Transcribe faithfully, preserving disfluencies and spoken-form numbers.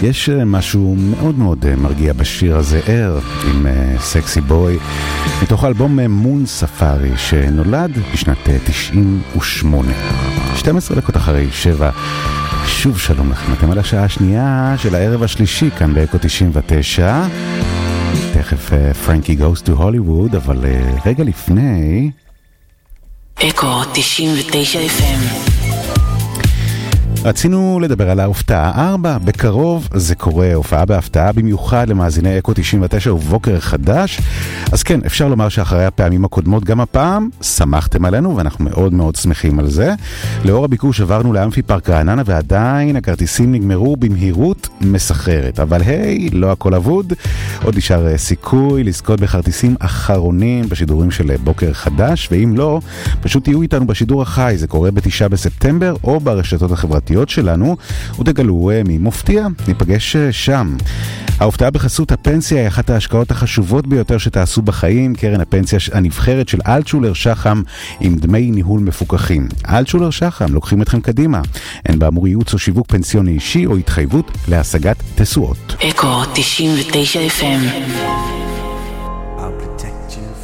יש משהו מאוד מאוד מרגיע בשיר הזה, אר, עם סקסי בוי, מתוך האלבום מון ספארי, שנולד בשנת תשעים ושמונה. שתים עשרה דקות אחרי שבע. שוב שלום לכם, אתם על השעה השנייה של הערב השלישי כאן באקו תשעים ותשע. תכף פרנקי goes to Hollywood, אבל רגע לפני אקו תשעים ותשע אף אם. רצינו לדבר על ההופעה ארבע, בקרוב זה קורה, הופעה בהפתעה במיוחד למאזיני אקו תשעים ותשע ובוקר חדש. אז כן, אפשר לומר שאחרי הפעמים הקודמות גם הפעם שמחתם עלינו ואנחנו מאוד מאוד שמחים על זה. לאור הביקוש עברנו לאמפי פארק רעננה ועדיין הכרטיסים נגמרו במהירות מסחררת, אבל היי, לא הכל אבוד, עוד נשאר סיכוי לזכות בכרטיסים אחרונים בשידורים של בוקר חדש, ואם לא, פשוט תהיו איתנו בשידור החי, זה קורה בתשעה בספטמבר או ברשתות החברתיות שלנו, ותגלו מי מופתיע, ניפגש שם. ההופעה בחסות הפנסיה היא אחת ההשקעות החשובות ביותר שתעשו בחיים, קרן הפנסיה הנבחרת של אלטשולר שחם עם דמי ניהול מפוקחים. אלטשולר שחם לוקחים אתכם קדימה, אין באמור ייעוץ או שיווק פנסיוני אישי או התחייבות להשגת תשואות. אקו תשעים ותשע אף אם.